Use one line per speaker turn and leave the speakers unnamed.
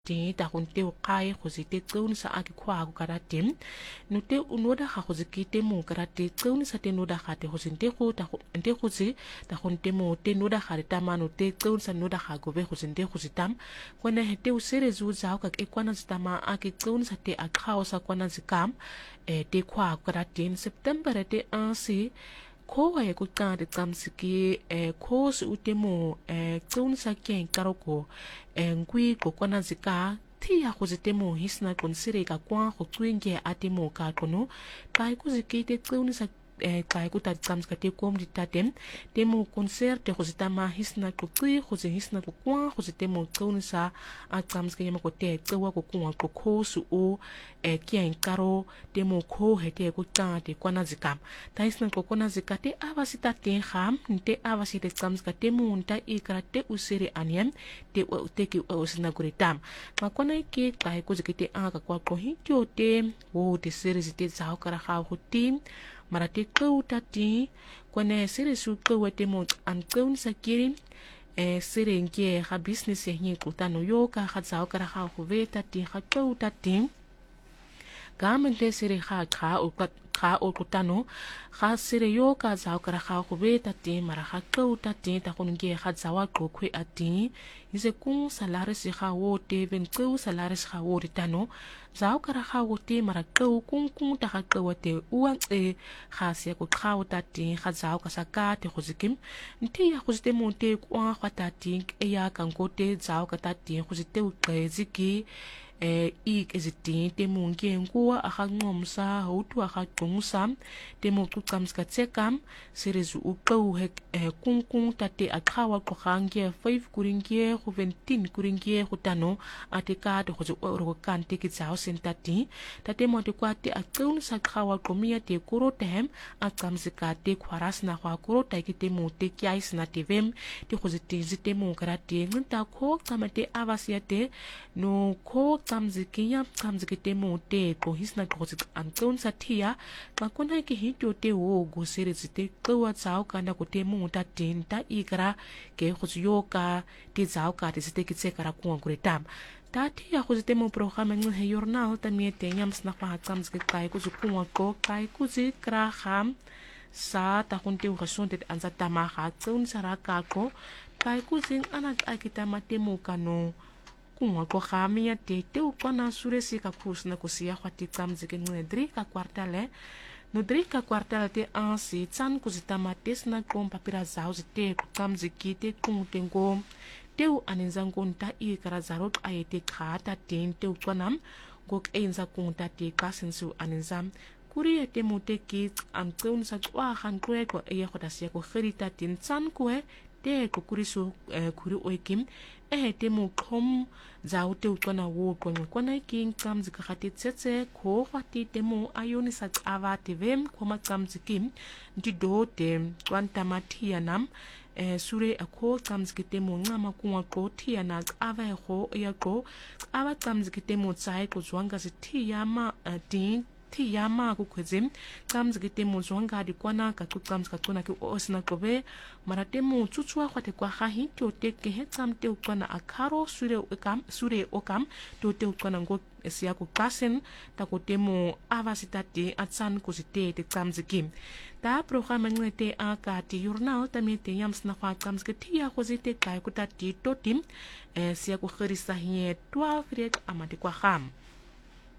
te ta kun te kai go se te tseun sa a ke khwa go kara tem no te unoda ga go se ke te mo kara te tseun sa te noda ga te go se te go ta go te go se ta kun te mo te noda ga re ta mano te tseun sa noda ga go be go se te go se tam kwana he te u sere zu za ka e kwana se tama a ke tseun sa te a khao sa kwana se kam te khwa go kara te September te ansi ko wa ku ta de tsamsiki ko se utemo tseun sa ke karoko ngui ko kwana zika tia go temo hisna konsere ka kwa go tswenge atemo ka kono kai ku zikite tseun sa kai ku ta tsamska te kom di tatem temo concert go tama hisna ko tsi go hisna ko kwa go temo tseun sa a tsamska yema ko te tsewa ko kwa ko ko su o kia karo temo ko hete ko ta te kwana zikam ta hisna ko kwana zikate avasita te ham te avasita tsamska temo nta ikra te usere aniem te o te ki o sina kuritam makona ke kai ko zikite aka kwa ko hityo te o te series te zao kara ga go tim mara te kou tati kone sere su kou te mo an kou sa kiri sere nge ha business e nge kutano yo ka ha zao kara ha go ve tati ha kou tati gamente sere ha ka o kutano ha sere yo ka zao kara ha go ve tati mara ha kou tati ta kon nge ha zawa ko kwe ati ise kung salaris ha wo te ven kou salaris ha wo ritano zao kara ha wo te mara kou kung ta ha kou te uang ha se ko khao tati ha zao ka saka te go zikim nti ya go zite mo te kwa kwa tati e ya kan ko te zao ka tati go zite u ziki ik eziti te mo nge ngua a ga ngomsa ho tu a ga tungsa te mo tu kamska tsekam serezu u kou he kung tate a khawa ko gange 5 kuringe go 20 kuringe go tano a te ka te go zo ro kan te ki zao sentati tate mo te kwa te a tun sa khawa ko mia te kuro tem a kamsika te khwaras na kwa kuro ta ki te mo te kyais na te vem te go zite mo kara te nta ko kamate avasia te no ko kamziki te mo te ko hisna ko zit antun sa tia makona ki hito te o go sere zite kwa zao kana ko te mo ta tinta ikra ke go yoka te zao ka te zite ki tsekara ko ngretam tati ya go zite mo programa ngwe he jornal ta mi te nyams na pa kamziki kai ko zu ko kai ko zi kraham sa ta kunte u gasonte anza tama ha tsun sara ka ko kai ko zin ana akita mate mo kano kunga ko khamia te u kona sure si ka kusna ko sia khwati kamziki ngwe dri ka kwartale no dri ka kwartale te ansi tsan ko zita mates na kom papira zao zite kamziki te kuntengo teu anenzango nta I kara zarot ayete khata ten teu kwanam gok enza kunta te kasensu anenzam kuri ete mote ki am tun sa kwa han kwe ko e khoda sia ko khirita tin tsan kwe te ko kuri so kuri oikim te mo khom zao teu kwana wo kwana king kam zika khati tsetse ko khati te mo ayoni sa ava te vem ko ma kam zikim ndi do te kwanta mathia nam sure ako kamzikite mo ngama kuwa ko tia na ava ho ya ko ava kamzikite mo tsai ko zwanga zithia ma tin tia ma ku khwezim kamzikite mo zwanga di kwana ka ku kamzika kona ki osna ko be marate mo tsutsua khwate kwa ha hi to te ke he kamte kwana akharo sure okam to te kwana ngo sia ku kasen ta ko temo ava sitate atsan ko site te kamzikim ta programa ngete a ka ti jornal ta me te yams na kwa kamziketia ko zite kai ko ta ti to tim sia ko khrisa hi 12 rek amate kwa kham